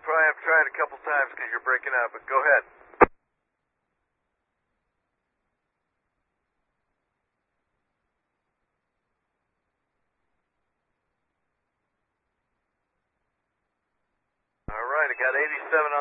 probably have to try it a couple times because you're breaking up, but go ahead. All right, I got 87